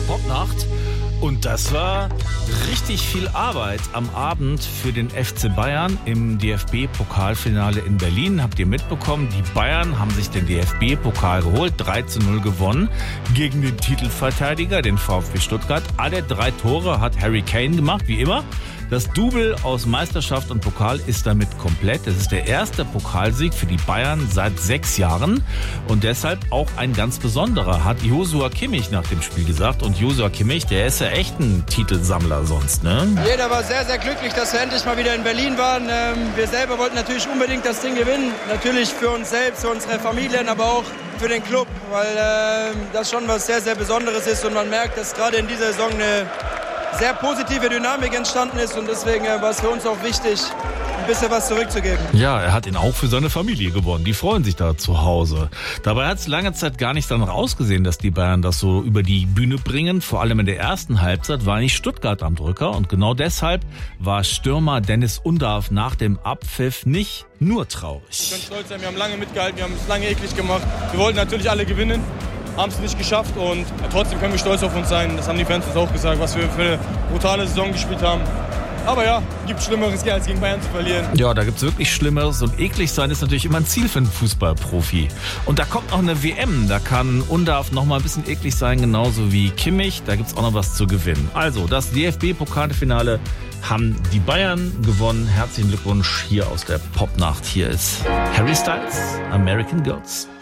Popnacht. Und das war richtig viel Arbeit am Abend für den FC Bayern im DFB-Pokalfinale in Berlin. Habt ihr mitbekommen, die Bayern haben sich den DFB-Pokal geholt, 3:0 gewonnen gegen den Titelverteidiger, den VfB Stuttgart. Alle 3 Tore hat Harry Kane gemacht, wie immer. Das Double aus Meisterschaft und Pokal ist damit komplett. Es ist der erste Pokalsieg für die Bayern seit 6 Jahren und deshalb auch ein ganz besonderer, hat Joshua Kimmich nach dem Spiel gesagt. Und Joshua Kimmich, der ist ja echt ein Titelsammler sonst, ne? Jeder war sehr, sehr glücklich, dass wir endlich mal wieder in Berlin waren. Wir selber wollten natürlich unbedingt das Ding gewinnen. Natürlich für uns selbst, für unsere Familien, aber auch für den Club, weil das schon was sehr, sehr Besonderes ist und man merkt, dass gerade in dieser Saison eine sehr positive Dynamik entstanden ist und deswegen war es für uns auch wichtig, ein bisschen was zurückzugeben. Ja, er hat ihn auch für seine Familie gewonnen. Die freuen sich da zu Hause. Dabei hat es lange Zeit gar nicht danach ausgesehen, dass die Bayern das so über die Bühne bringen. Vor allem in der ersten Halbzeit war nicht Stuttgart am Drücker und genau deshalb war Stürmer Dennis Undav nach dem Abpfiff nicht nur traurig. Wir können stolz sein, wir haben lange mitgehalten, wir haben es lange eklig gemacht. Wir wollten natürlich alle gewinnen. Haben es nicht geschafft und trotzdem können wir stolz auf uns sein. Das haben die Fans uns auch gesagt, was wir für eine brutale Saison gespielt haben. Aber ja, gibt Schlimmeres, als gegen Bayern zu verlieren. Ja, da gibt's wirklich Schlimmeres und eklig sein ist natürlich immer ein Ziel für einen Fußballprofi. Und da kommt noch eine WM, da kann Undav noch mal ein bisschen eklig sein, genauso wie Kimmich. Da gibt's auch noch was zu gewinnen. Also, das DFB-Pokalfinale haben die Bayern gewonnen. Herzlichen Glückwunsch hier aus der Popnacht. Hier ist Harry Styles, American Girls.